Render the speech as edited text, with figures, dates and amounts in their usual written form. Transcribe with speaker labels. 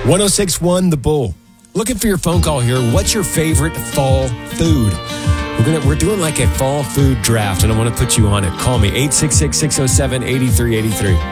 Speaker 1: 1061 The Bull. Looking for your phone call here. What's your favorite fall food? We're doing like a fall food draft, and I want to put you on it. Call me, 866-607-8383.